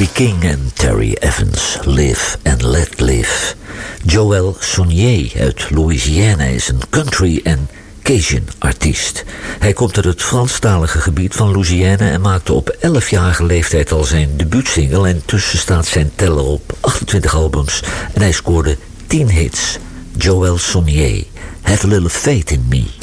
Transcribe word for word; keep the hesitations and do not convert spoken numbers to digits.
B. King en Terry Evans, Live and Let Live. Joel Sonier uit Louisiana is een country en Cajun artiest. Hij komt uit het Franstalige gebied van Louisiana en maakte op elfjarige leeftijd al zijn debuutsingle. En tussen staat zijn teller op achtentwintig albums en hij scoorde tien hits. Joel Sonier, Have a Little Faith in Me.